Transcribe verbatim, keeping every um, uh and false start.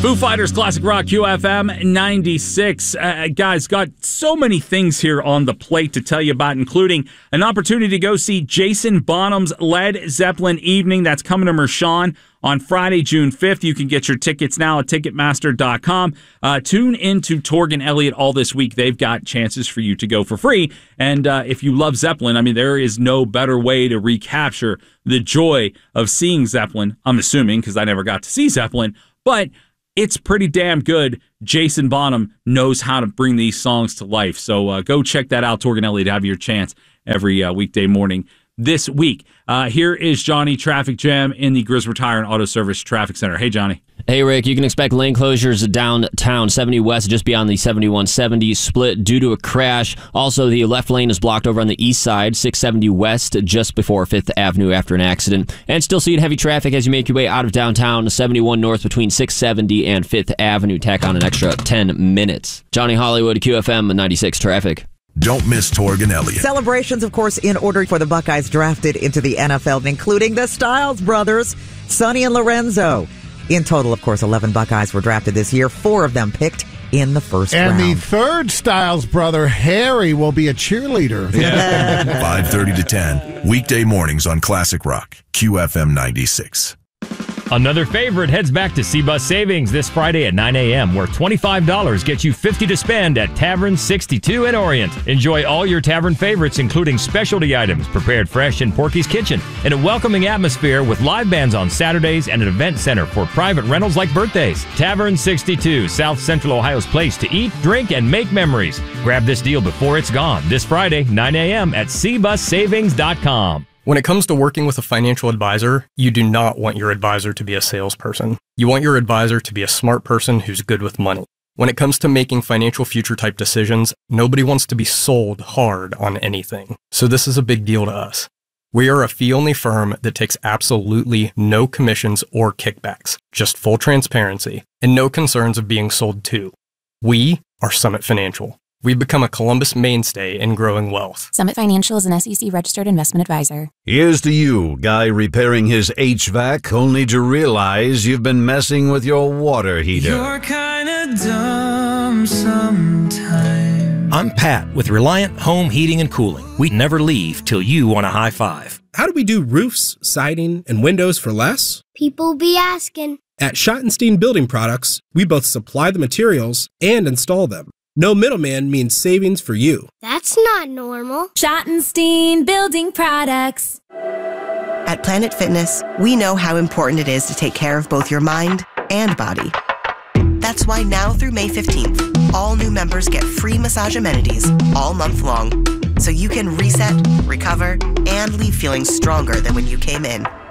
Foo Fighters, Classic Rock, Q F M ninety-six. Uh, guys, got so many things here on the plate to tell you about, including an opportunity to go see Jason Bonham's Led Zeppelin Evening. That's coming to Mershon on Friday, June fifth. You can get your tickets now at Ticketmaster dot com. Uh, tune into Torg and Elliott all this week. They've got chances for you to go for free. And uh, if you love Zeppelin, I mean, there is no better way to recapture the joy of seeing Zeppelin, I'm assuming, because I never got to see Zeppelin. But it's pretty damn good. Jason Bonham knows how to bring these songs to life. So uh, go check that out, Torg and Elliott. Have your chance every uh, weekday morning this week. Uh, here is Johnny, Traffic Jam in the Griswold Tire and Auto Service Traffic Center. Hey, Johnny. Hey, Rick. You can expect lane closures downtown, seventy west, just beyond the seventy-one seventy split due to a crash. Also, the left lane is blocked over on the east side, six seventy west, just before fifth Avenue after an accident. And still seeing heavy traffic as you make your way out of downtown, seventy-one north between six seventy and fifth Avenue. Tack on an extra ten minutes. Johnny Hollywood, Q F M ninety-six Traffic. Don't miss Torg and Elliott. Celebrations, of course, in order for the Buckeyes drafted into the N F L, including the Styles brothers, Sonny and Lorenzo. In total, of course, eleven Buckeyes were drafted this year. Four of them picked in the first and round. And the third Styles brother, Harry, will be a cheerleader. Yeah. five thirty to ten, weekday mornings on Classic Rock, Q F M ninety-six. Another favorite heads back to C-Bus Savings this Friday at nine a.m., where twenty-five dollars gets you fifty dollars to spend at Tavern sixty-two in Orient. Enjoy all your tavern favorites, including specialty items prepared fresh in Porky's Kitchen, in a welcoming atmosphere with live bands on Saturdays and an event center for private rentals like birthdays. Tavern sixty-two, South Central Ohio's place to eat, drink, and make memories. Grab this deal before it's gone this Friday, nine a.m. at C bus savings dot com. When it comes to working with a financial advisor, you do not want your advisor to be a salesperson. You want your advisor to be a smart person who's good with money. When it comes to making financial future type decisions, nobody wants to be sold hard on anything. So this is a big deal to us. We are a fee-only firm that takes absolutely no commissions or kickbacks, just full transparency, and no concerns of being sold to. We are Summit Financial. We've become a Columbus mainstay in growing wealth. Summit Financial is an S E C-registered investment advisor. Here's to you, guy repairing his H V A C, only to realize you've been messing with your water heater. You're kinda dumb sometimes. I'm Pat with Reliant Home Heating and Cooling. We never leave till you want a high five. How do we do roofs, siding, and windows for less? People be asking. At Schottenstein Building Products, we both supply the materials and install them. No middleman means savings for you. That's not normal. Schottenstein Building Products. At Planet Fitness, we know how important it is to take care of both your mind and body. That's why now through May fifteenth, all new members get free massage amenities all month long, so you can reset, recover, and leave feeling stronger than when you came in.